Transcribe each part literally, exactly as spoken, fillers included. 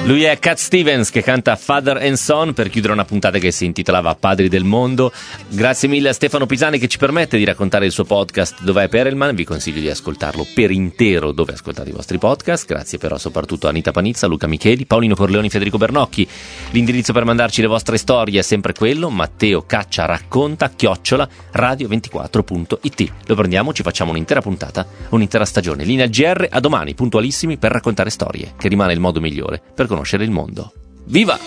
Lui è Cat Stevens, che canta Father and Son per chiudere una puntata che si intitolava Padri del Mondo. Grazie mille a Stefano Pisani, che ci permette di raccontare il suo podcast Dov'è Perelman. Vi consiglio di ascoltarlo per intero dove ascoltate i vostri podcast. Grazie però soprattutto a Anita Panizza, Luca Micheli, Paolino Corleoni, Federico Bernocchi. L'indirizzo per mandarci le vostre storie è sempre quello: Matteo Caccia racconta chiocciola radio ventiquattro punto it. Lo prendiamo, ci facciamo un'intera puntata, un'intera stagione. Linea G R, a domani puntualissimi per raccontare storie, che rimane il modo migliore per conoscere il mondo. Viva!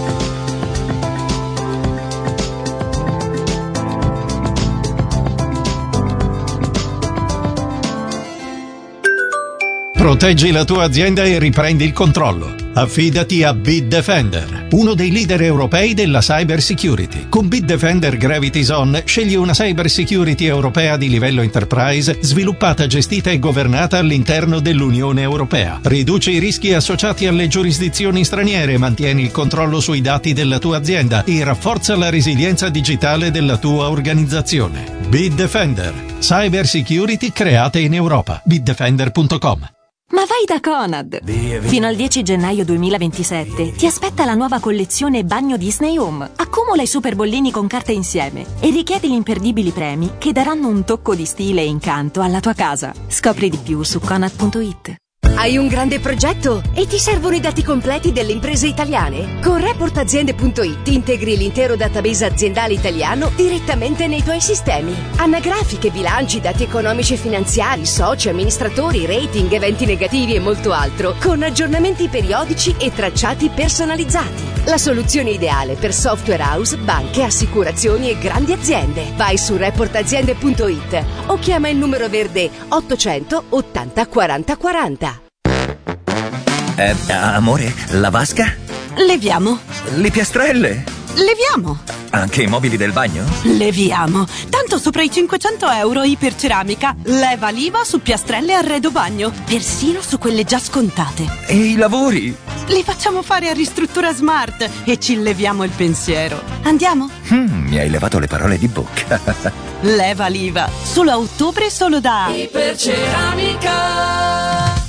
Proteggi la tua azienda e riprendi il controllo. Affidati a Bitdefender, uno dei leader europei della cyber security. Con Bitdefender Gravity Zone scegli una cyber security europea di livello enterprise, sviluppata, gestita e governata all'interno dell'Unione Europea. Riduci i rischi associati alle giurisdizioni straniere, mantieni il controllo sui dati della tua azienda e rafforza la resilienza digitale della tua organizzazione. Bitdefender, cyber security create in Europa. bitdefender punto com. Ma vai da Conad! Via, via. Fino al dieci gennaio duemilaventisette ti aspetta la nuova collezione Bagno Disney Home. Accumula i super bollini con carta insieme e richiedi gli imperdibili premi che daranno un tocco di stile e incanto alla tua casa. Scopri di più su conad punto it. Hai un grande progetto e ti servono i dati completi delle imprese italiane? Con report aziende punto it integri l'intero database aziendale italiano direttamente nei tuoi sistemi. Anagrafiche, bilanci, dati economici e finanziari, soci, amministratori, rating, eventi negativi e molto altro, con aggiornamenti periodici e tracciati personalizzati. La soluzione ideale per software house, banche, assicurazioni e grandi aziende. Vai su report aziende punto it o chiama il numero verde ottocento ottanta quaranta quaranta. Eh, amore, la vasca? Leviamo. Le piastrelle? Leviamo. Anche i mobili del bagno? Leviamo. Tanto sopra i cinquecento euro Iperceramica. Leva l'I V A su piastrelle e arredo bagno. Persino su quelle già scontate. E i lavori? Li facciamo fare a Ristruttura Smart e ci leviamo il pensiero. Andiamo? Mm, mi hai levato le parole di bocca. Leva l'I V A. Solo a ottobre, solo da Iperceramica.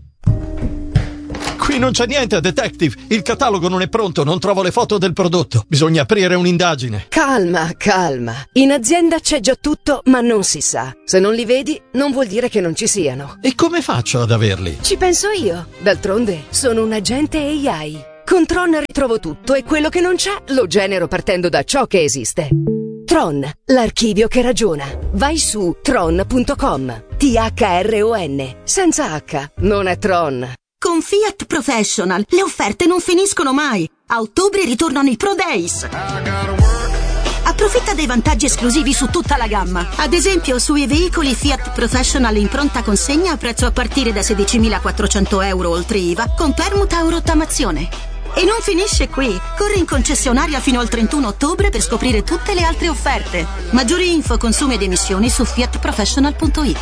Qui non c'è niente, detective. Il catalogo non è pronto, non trovo le foto del prodotto. Bisogna aprire un'indagine. Calma, calma. In azienda c'è già tutto, ma non si sa. Se non li vedi, non vuol dire che non ci siano. E come faccio ad averli? Ci penso io. D'altronde, sono un agente A I. Con Tron ritrovo tutto e quello che non c'è lo genero partendo da ciò che esiste. Tron, l'archivio che ragiona. Vai su tron punto com. T H R O N. Senza H, non è Tron. Con Fiat Professional le offerte non finiscono mai. A ottobre ritornano i Pro Days. Approfitta dei vantaggi esclusivi su tutta la gamma. Ad esempio sui veicoli Fiat Professional in pronta consegna a prezzo a partire da sedicimilaquattrocento euro oltre I V A con permuta o rottamazione. E non finisce qui. Corri in concessionaria fino al trentuno ottobre per scoprire tutte le altre offerte. Maggiori info, consumi ed emissioni su fiat professional punto it.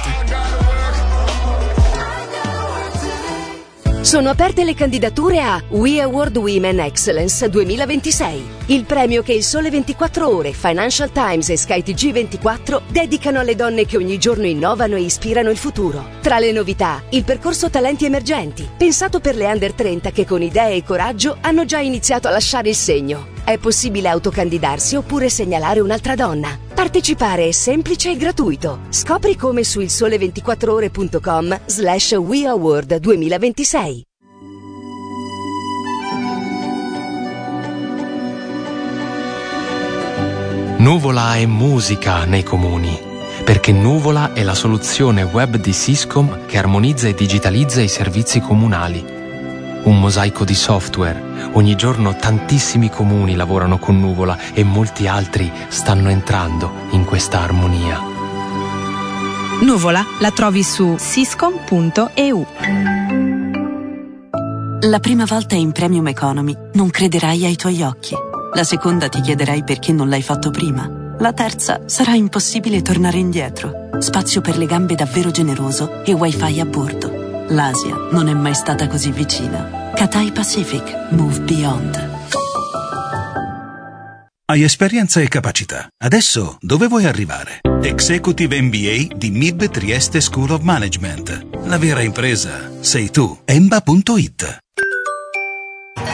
Sono aperte le candidature a We Award Women Excellence duemilaventisei, il premio che il Sole ventiquattro Ore, Financial Times e Sky T G ventiquattro dedicano alle donne che ogni giorno innovano e ispirano il futuro. Tra le novità, il percorso Talenti Emergenti, pensato per le under trenta che con idee e coraggio hanno già iniziato a lasciare il segno. È possibile autocandidarsi oppure segnalare un'altra donna. Partecipare è semplice e gratuito. Scopri come su il sole ventiquattro ore punto com slash We Award duemilaventisei. Nuvola è musica nei comuni, perché Nuvola è la soluzione web di Syscom che armonizza e digitalizza i servizi comunali. Un mosaico di software. Ogni giorno tantissimi comuni lavorano con Nuvola e molti altri stanno entrando in questa armonia. Nuvola la trovi su syscom punto e u. La prima volta in Premium Economy non crederai ai tuoi occhi. La seconda ti chiederai perché non l'hai fatto prima. La terza sarà impossibile tornare indietro. Spazio per le gambe davvero generoso e wifi a bordo. L'Asia non è mai stata così vicina. Cathay Pacific. Move Beyond. Hai esperienza e capacità. Adesso dove vuoi arrivare? Executive M B A di M I B Trieste School of Management. La vera impresa sei tu. Emba punto it.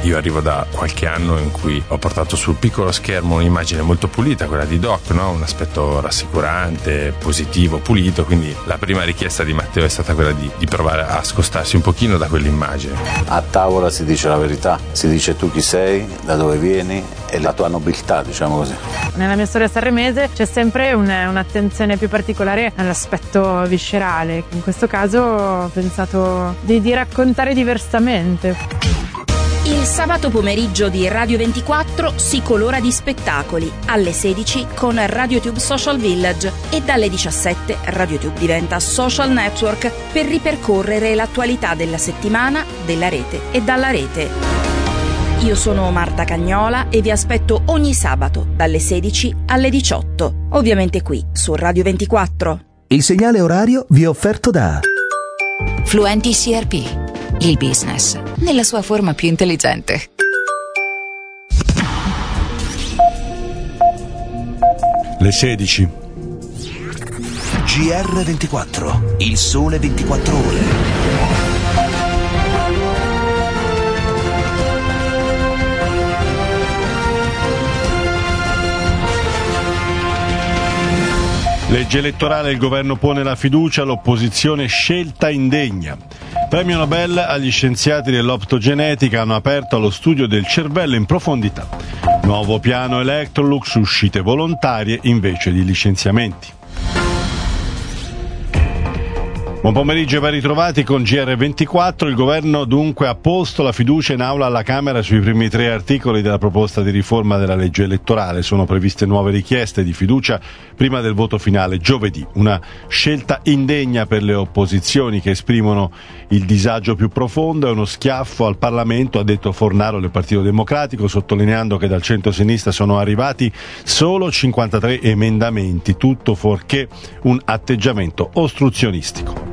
Io arrivo da qualche anno in cui ho portato sul piccolo schermo un'immagine molto pulita, quella di Doc, no? Un aspetto rassicurante, positivo, pulito, quindi la prima richiesta di Matteo è stata quella di, di provare a scostarsi un pochino da quell'immagine. A tavola si dice la verità, si dice tu chi sei, da dove vieni e la tua nobiltà, diciamo così. Nella mia storia sanremese c'è sempre un, un'attenzione più particolare all'aspetto viscerale. In questo caso ho pensato di, di raccontare diversamente. Il sabato pomeriggio di Radio ventiquattro si colora di spettacoli, alle sedici con RadioTube Social Village e dalle diciassette RadioTube diventa social network per ripercorrere l'attualità della settimana, della rete e dalla rete. Io sono Marta Cagnola e vi aspetto ogni sabato dalle sedici alle diciotto, ovviamente qui su Radio ventiquattro. Il segnale orario vi è offerto da Fluenti C R P, il business nella sua forma più intelligente. Le sedici. G R ventiquattro, il sole ventiquattro ore. Legge elettorale, il governo pone la fiducia, l'opposizione scelta indegna. Premio Nobel agli scienziati dell'optogenetica, hanno aperto allo studio del cervello in profondità. Nuovo piano Electrolux, uscite volontarie invece di licenziamenti. Buon pomeriggio e ben ritrovati con G R ventiquattro. Il governo dunque ha posto la fiducia in aula alla Camera sui primi tre articoli della proposta di riforma della legge elettorale. Sono previste nuove richieste di fiducia prima del voto finale giovedì. Una scelta indegna per le opposizioni che esprimono il disagio più profondo, è uno schiaffo al Parlamento, ha detto Fornaro del Partito Democratico, sottolineando che dal centro-sinistra sono arrivati solo cinquantatré emendamenti, tutto fuorché un atteggiamento ostruzionistico.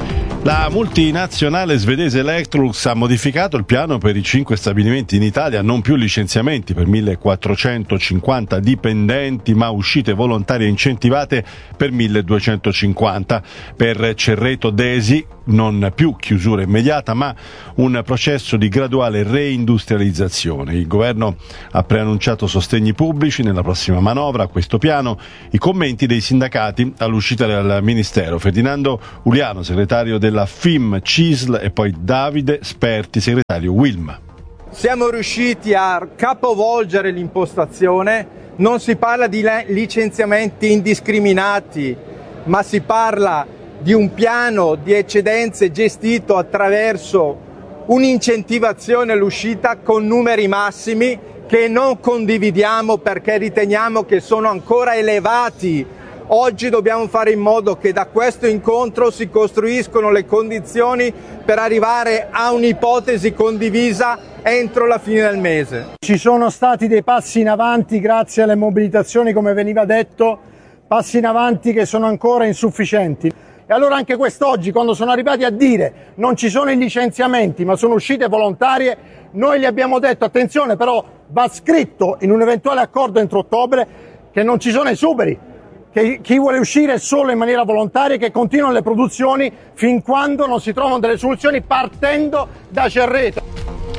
La multinazionale svedese Electrolux ha modificato il piano per i cinque stabilimenti in Italia, non più licenziamenti per millequattrocentocinquanta dipendenti, ma uscite volontarie incentivate per milleduecentocinquanta. Per Cerreto Desi non più chiusura immediata, ma un processo di graduale reindustrializzazione. Il governo ha preannunciato sostegni pubblici nella prossima manovra a questo piano. I commenti dei sindacati all'uscita del Ministero: Ferdinando Uliano, segretario della F I M C I S L, e poi Davide Sperti, segretario Wilma. Siamo riusciti a capovolgere l'impostazione, non si parla di licenziamenti indiscriminati, ma si parla di un piano di eccedenze gestito attraverso un'incentivazione all'uscita con numeri massimi che non condividiamo perché riteniamo che sono ancora elevati. Oggi dobbiamo fare in modo che da questo incontro si costruiscono le condizioni per arrivare a un'ipotesi condivisa entro la fine del mese. Ci sono stati dei passi in avanti grazie alle mobilitazioni, come veniva detto, passi in avanti che sono ancora insufficienti. E allora anche quest'oggi, quando sono arrivati a dire non ci sono i licenziamenti ma sono uscite volontarie, noi gli abbiamo detto attenzione, però va scritto in un eventuale accordo entro ottobre che non ci sono esuberi, che chi vuole uscire è solo in maniera volontaria e che continuano le produzioni fin quando non si trovano delle soluzioni partendo da Cerreto.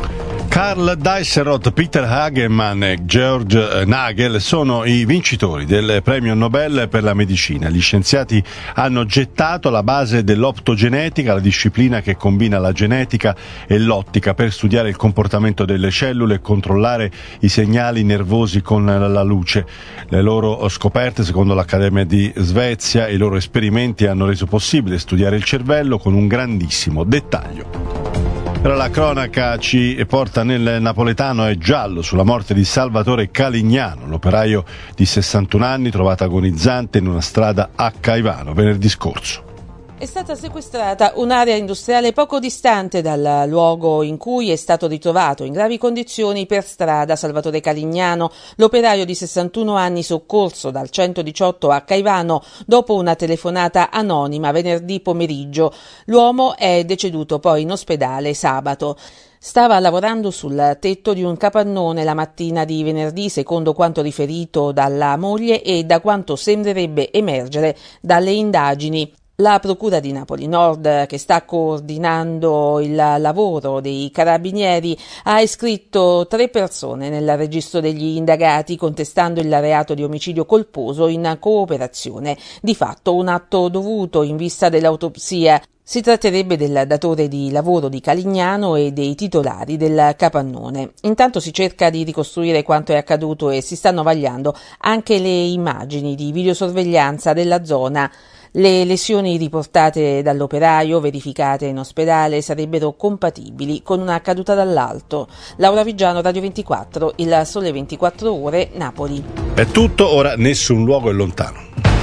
Karl Dijsselroth, Peter Hagemann e George Nagel sono i vincitori del premio Nobel per la medicina. Gli scienziati hanno gettato la base dell'optogenetica, la disciplina che combina la genetica e l'ottica per studiare il comportamento delle cellule e controllare i segnali nervosi con la luce. Le loro scoperte, secondo l'Accademia di Svezia, e i loro esperimenti hanno reso possibile studiare il cervello con un grandissimo dettaglio. Però la cronaca ci porta nel napoletano e giallo sulla morte di Salvatore Calignano, l'operaio di sessantuno anni trovato agonizzante in una strada a Caivano venerdì scorso. È stata sequestrata un'area industriale poco distante dal luogo in cui è stato ritrovato in gravi condizioni per strada Salvatore Calignano, l'operaio di sessantuno anni soccorso dal centodiciotto a Caivano dopo una telefonata anonima venerdì pomeriggio. L'uomo è deceduto poi in ospedale sabato. Stava lavorando sul tetto di un capannone la mattina di venerdì, secondo quanto riferito dalla moglie e da quanto sembrerebbe emergere dalle indagini. La Procura di Napoli Nord, che sta coordinando il lavoro dei carabinieri, ha iscritto tre persone nel registro degli indagati contestando il reato di omicidio colposo in cooperazione, di fatto un atto dovuto in vista dell'autopsia. Si tratterebbe del datore di lavoro di Calignano e dei titolari del capannone. Intanto si cerca di ricostruire quanto è accaduto e si stanno vagliando anche le immagini di videosorveglianza della zona. Le lesioni riportate dall'operaio, verificate in ospedale, sarebbero compatibili con una caduta dall'alto. Laura Vigiano, Radio ventiquattro, Il Sole ventiquattro Ore, Napoli. È tutto, ora nessun luogo è lontano.